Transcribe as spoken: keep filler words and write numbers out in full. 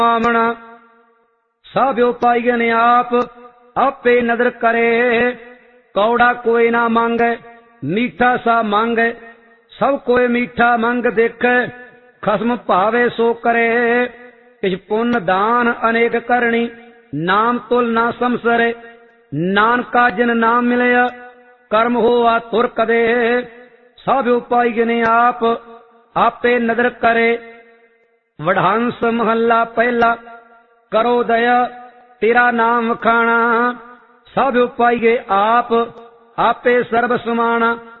ਆਵਣਾ ਸਭ ਉਪਾਈਏ ਨੇ ਆਪ ਆਪੇ ਨਦਰ ਕਰੇ। ਕੌੜਾ ਕੋਈ ਨਾ ਮੰਗੈ ਮੀਠਾ ਸਾ ਮੰਗੈ ਸਭ ਕੋਏ ਮੀਠਾ ਮੰਗ ਦੇਖੈ ਖਸਮ ਭਾਵੇ ਸੋ ਕਰੇ। ਕਿਛ ਪੁੰਨ ਦਾਨ ਅਨੇਕ ਕਰਨੀ ਨਾਮ ਤੁਲ ਨਾ ਸਮਸਰੇ। ਨਾਨਕਾ ਜਿਨ ਨਾਮ ਮਿਲਿਆ ਕਰਮ ਹੋਆ ਤੁਰ ਕਦੇ। ਸਭ ਉਪਾਈਏ ਨੇ ਆਪ ਆਪੇ ਨਦਰ ਕਰੇ। ਵਡਹੰਸ ਮਹੱਲਾ ਪਹਿਲਾ ਕਰੋ ਦਇਆ ਤੇਰਾ ਨਾਮ ਵਖਾਣਾ। ਸਭ ਉਪਾਈਏ ਆਪ ਆਪੇ ਸਰਬ ਸਮਾਣਾ।